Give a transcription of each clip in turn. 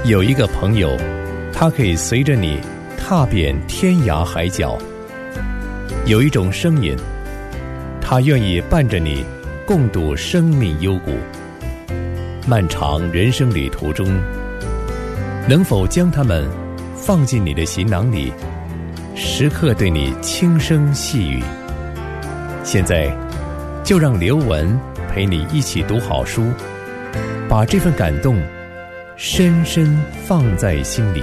有一个朋友，他可以随着你踏遍天涯海角；有一种声音，他愿意伴着你共度生命幽谷。漫长人生旅途中，能否将它们放进你的行囊里，时刻对你轻声细语？现在就让刘文陪你一起读好书，把这份感动深深放在心里。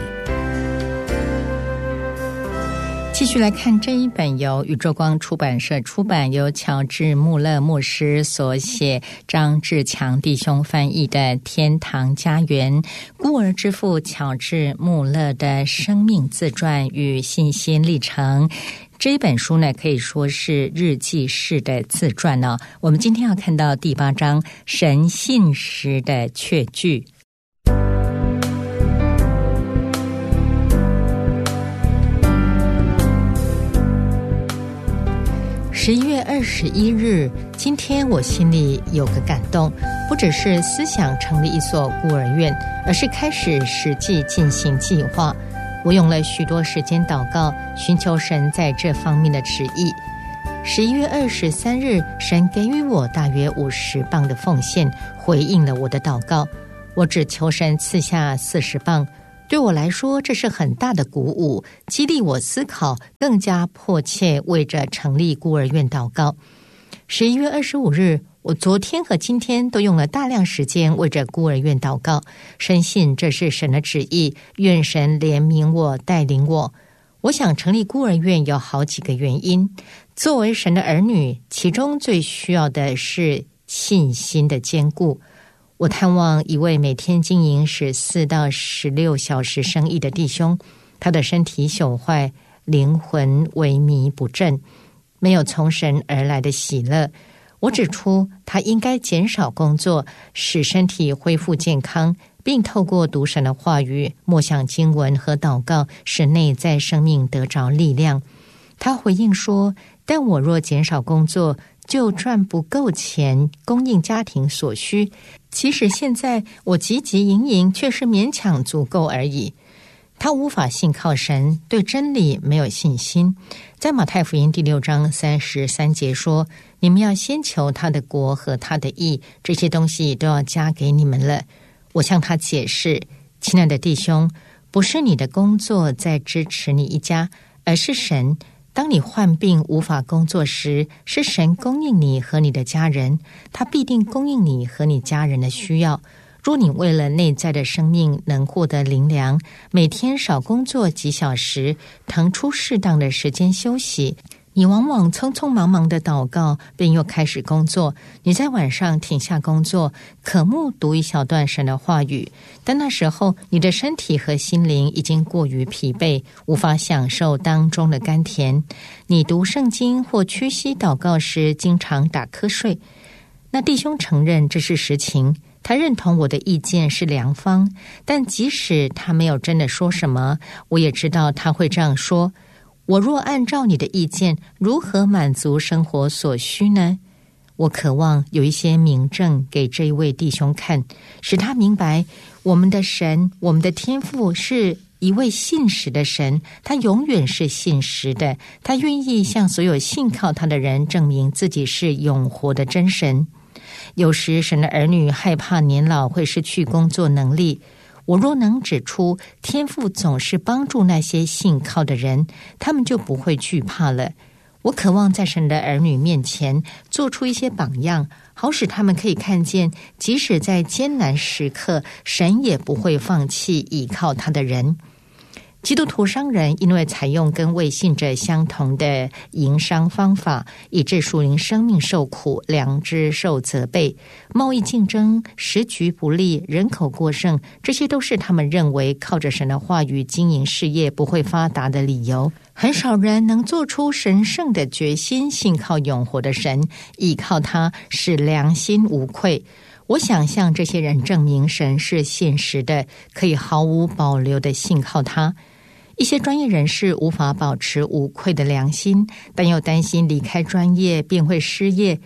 继续来看这一本由宇宙光出版社出版，由乔治·穆勒牧师所写，张志强弟兄翻译的《天堂家园》，孤儿之父乔治·穆勒的生命自传与信心历程。这一本书呢，可以说是日记式的自传呢。我们今天要看到第8章，神信实的确据。11月21日，今天我心里有个感动，不只是思想成立一所孤儿院，而是开始实际进行计划。我用了许多时间祷告，寻求神在这方面的旨意。11月23日，神给予我大约50磅的奉献，回应了我的祷告。我只求神赐下40磅。对我来说，这是很大的鼓舞，激励我思考，更加迫切为着成立孤儿院祷告。11月25日，我昨天和今天都用了大量时间为着孤儿院祷告，深信这是神的旨意，愿神怜悯我，带领我。我想成立孤儿院有好几个原因。作为神的儿女，其中最需要的是信心的坚固。我探望一位每天经营14到16小时生意的弟兄，他的身体朽坏，灵魂萎靡不振，没有从神而来的喜乐。我指出他应该减少工作，使身体恢复健康，并透过读神的话语、默想经文和祷告，使内在生命得着力量。他回应说，但我若减少工作，就赚不够钱供应家庭所需，即使现在我汲汲营营，却是勉强足够而已。他无法信靠神，对真理没有信心。在马太福音第6章33节说，你们要先求他的国和他的义，这些东西都要加给你们了。我向他解释，亲爱的弟兄，不是你的工作在支持你一家，而是神。当你患病无法工作时，是神供应你和你的家人，他必定供应你和你家人的需要。若你为了内在的生命能获得灵粮，每天少工作几小时，腾出适当的时间休息，你往往匆匆忙忙的祷告，便又开始工作。你在晚上停下工作，渴慕读一小段神的话语，但那时候你的身体和心灵已经过于疲惫，无法享受当中的甘甜。你读圣经或屈膝祷告时，经常打瞌睡。那弟兄承认这是实情，他认同我的意见是良方，但即使他没有真的说什么，我也知道他会这样说，我若按照你的意见，如何满足生活所需呢？我渴望有一些明证给这一位弟兄看，使他明白我们的神，我们的天父是一位信实的神，他永远是信实的，他愿意向所有信靠他的人证明自己是永活的真神。有时神的儿女害怕年老会失去工作能力，我若能指出天父总是帮助那些信靠的人，他们就不会惧怕了。我渴望在神的儿女面前做出一些榜样，好使他们可以看见，即使在艰难时刻，神也不会放弃倚靠他的人。基督徒商人因为采用跟未信者相同的营商方法，以致属灵生命受苦，良知受责备，贸易竞争，时局不利，人口过剩，这些都是他们认为靠着神的话语经营事业不会发达的理由。很少人能做出神圣的决心，信靠永活的神，依靠他使良心无愧。我想向这些人证明神是现实的，可以毫无保留的信靠他。一些专业人士无法保持无愧的良心，但又担心离开专业便会失业。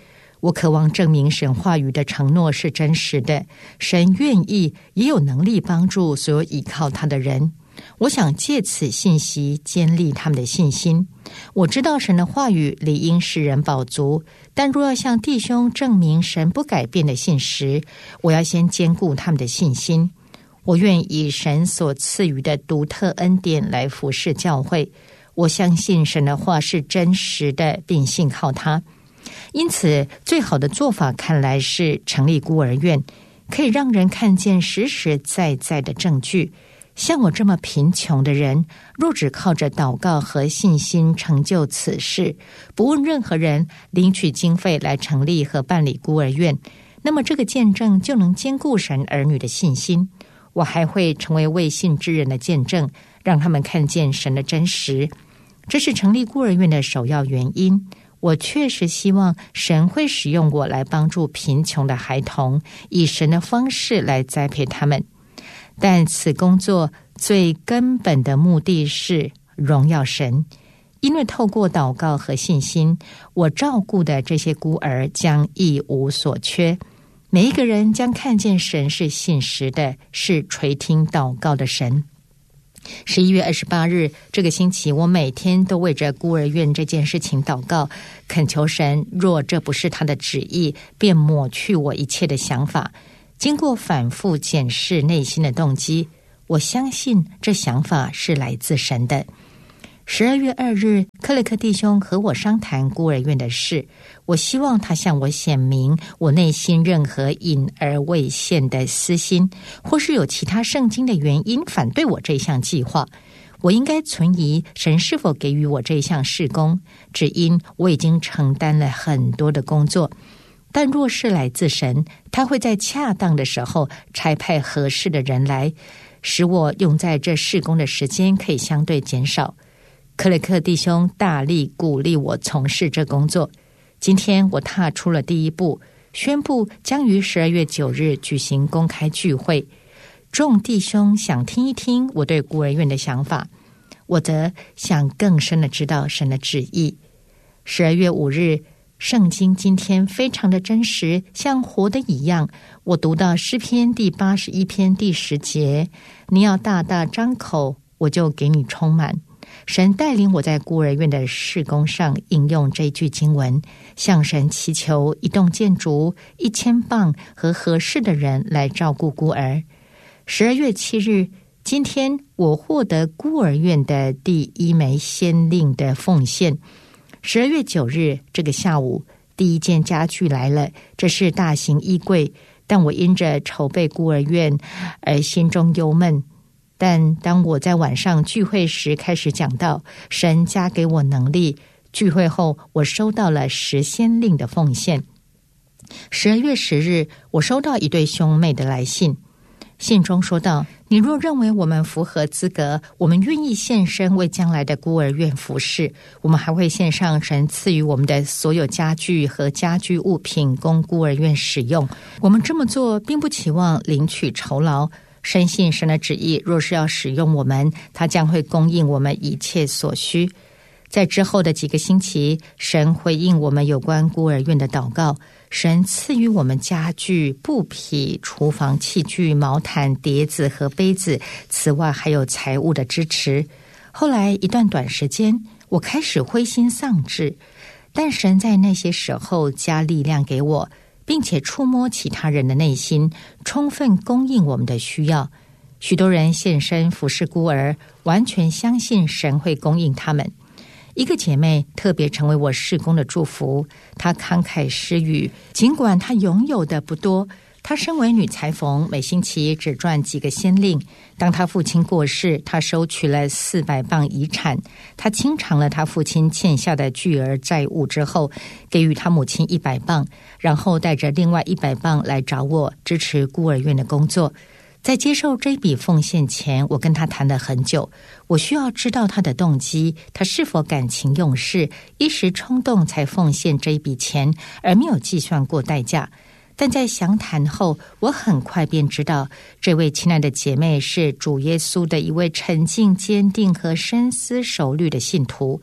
我渴望证明神话语的承诺是真实的，神愿意也有能力帮助所有依靠他的人。我想借此信息建立他们的信心。我知道神的话语理应使人饱足，但若要向弟兄证明神不改变的信实，我要先坚固他们的信心。我愿以神所赐予的独特恩典来服侍教会。我相信神的话是真实的，并信靠他。因此最好的做法看来是成立孤儿院，可以让人看见实实在在的证据。像我这么贫穷的人，若只靠着祷告和信心成就此事，不问任何人领取经费来成立和办理孤儿院，那么这个见证就能兼顾神儿女的信心。我还会成为未信之人的见证，让他们看见神的真实。这是成立孤儿院的首要原因。我确实希望神会使用我来帮助贫穷的孩童，以神的方式来栽培他们。但此工作最根本的目的是荣耀神，因为透过祷告和信心，我照顾的这些孤儿将一无所缺。每一个人将看见神是信实的，是垂听祷告的神。11月28日这个星期，我每天都为着孤儿院这件事情祷告，恳求神，若这不是他的旨意，便抹去我一切的想法。经过反复检视内心的动机，我相信这想法是来自神的。12月2日，克雷克弟兄和我商谈孤儿院的事，我希望他向我显明我内心任何隐而未现的私心，或是有其他圣经的原因反对我这项计划。我应该存疑神是否给予我这项事工，只因我已经承担了很多的工作。但若是来自神，他会在恰当的时候差派合适的人来，使我用在这事工的时间可以相对减少。克雷克弟兄大力鼓励我从事这工作。今天我踏出了第一步，宣布将于12月9日举行公开聚会。众弟兄想听一听我对孤儿院的想法，我则想更深的知道神的旨意。12月5日，圣经今天非常的真实，像活的一样。我读到诗篇第81篇第10节，你要大大张口，我就给你充满。神带领我在孤儿院的事工上应用这句经文，向神祈求一栋建筑、1000磅和合适的人来照顾孤儿。12月7日，今天我获得孤儿院的第一枚先令的奉献。12月9日这个下午，第一件家具来了，这是大型衣柜，但我因着筹备孤儿院而心中忧闷。但当我在晚上聚会时开始讲道，神加给我能力。聚会后，我收到了10先令的奉献。12月10日，我收到一对兄妹的来信，信中说道：你若认为我们符合资格，我们愿意献身为将来的孤儿院服侍。我们还会献上神赐予我们的所有家具和家居物品供孤儿院使用。我们这么做并不期望领取酬劳，深信神的旨意，若是要使用我们，他将会供应我们一切所需。在之后的几个星期，神回应我们有关孤儿院的祷告，神赐予我们家具、布匹、厨房器具、毛毯、碟子和杯子，此外还有财务的支持。后来一段短时间，我开始灰心丧志，但神在那些时候加力量给我，并且触摸其他人的内心，充分供应我们的需要。许多人献身服侍孤儿，完全相信神会供应他们。一个姐妹特别成为我事工的祝福，她慷慨施予，尽管她拥有的不多。她身为女裁缝，每星期只赚几个先令。当她父亲过世，她收取了400磅遗产。她清偿了她父亲欠下的巨额债务之后，给予她母亲100磅，然后带着另外100磅来找我支持孤儿院的工作。在接受这笔奉献前，我跟他谈了很久，我需要知道他的动机，他是否感情用事，一时冲动才奉献这一笔钱，而没有计算过代价。但在详谈后，我很快便知道，这位亲爱的姐妹是主耶稣的一位沉静、坚定和深思熟虑的信徒。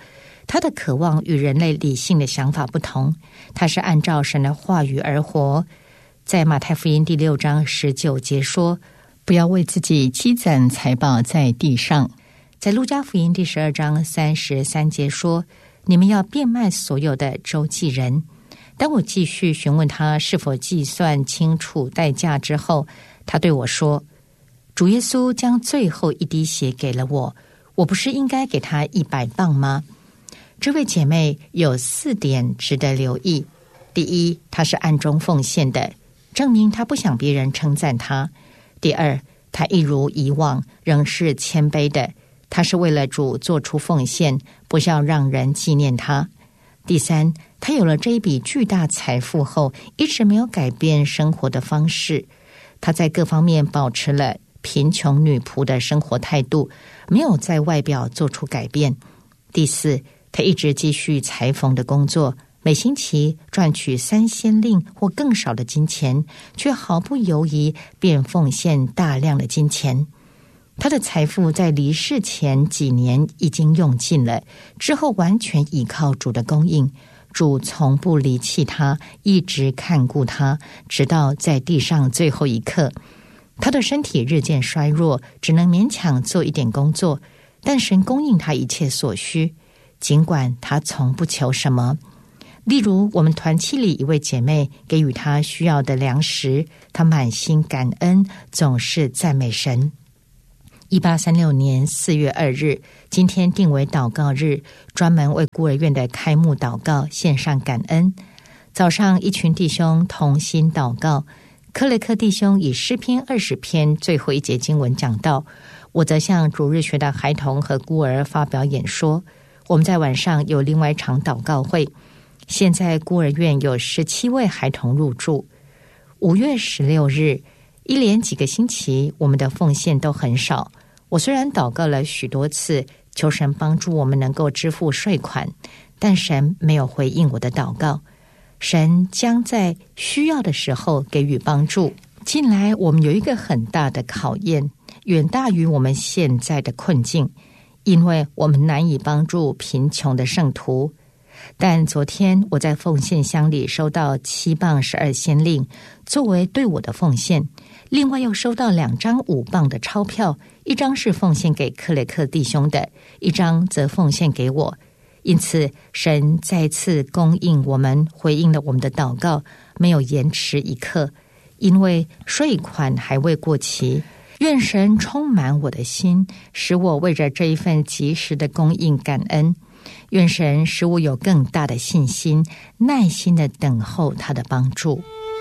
他的渴望与人类理性的想法不同，他是按照神的话语而活。在马太福音第6章19节说，不要为自己积攒财宝在地上。在路加福音第12章33节说，你们要变卖所有的，周济人。当我继续询问他是否计算清楚代价之后，他对我说，主耶稣将最后一滴血给了我，我不是应该给他100磅吗？这位姐妹有4点值得留意。第一，她是暗中奉献的，证明她不想别人称赞她。第二，她一如以往仍是谦卑的，她是为了主做出奉献，不是要让人纪念她。第三，她有了这一笔巨大财富后，一直没有改变生活的方式，她在各方面保持了贫穷女仆的生活态度，没有在外表做出改变。第四，他一直继续裁缝的工作，每星期赚取3先令或更少的金钱，却毫不犹豫便奉献大量的金钱。他的财富在离世前几年已经用尽了，之后完全依靠主的供应。主从不离弃他，一直看顾他，直到在地上最后一刻。他的身体日渐衰弱，只能勉强做一点工作，但神供应他一切所需，尽管他从不求什么。例如，我们团契里一位姐妹给予他需要的粮食，他满心感恩，总是赞美神。1836年4月2日，今天定为祷告日，专门为孤儿院的开幕祷告献上感恩。早上，一群弟兄同心祷告，克雷克弟兄以诗篇20篇最后一节经文讲道，我则向主日学的孩童和孤儿发表演说。我们在晚上有另外一场祷告会。现在孤儿院有17位孩童入住。5月16日，一连几个星期，我们的奉献都很少。我虽然祷告了许多次，求神帮助我们能够支付税款，但神没有回应我的祷告。神将在需要的时候给予帮助。近来我们有一个很大的考验，远大于我们现在的困境，因为我们难以帮助贫穷的圣徒。但昨天我在奉献箱里收到7磅12先令，作为对我的奉献。另外又收到2张5磅的钞票，一张是奉献给克雷克弟兄的，一张则奉献给我。因此神再次供应我们，回应了我们的祷告，没有延迟一刻，因为税款还未过期。愿神充满我的心，使我为着这一份及时的供应感恩。愿神使我有更大的信心，耐心的等候他的帮助。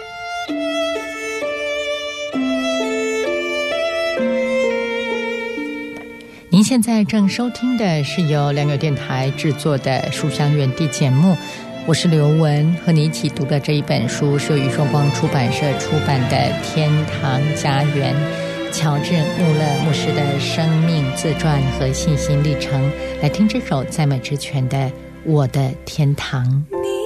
您现在正收听的是由良友电台制作的书香园地节目，我是刘文，和你一起读的这一本书是由宇宙光出版社出版的《天堂家园》，乔治·穆勒牧师的生命自传和信心历程。来听这首赞美之泉的《我的天堂》。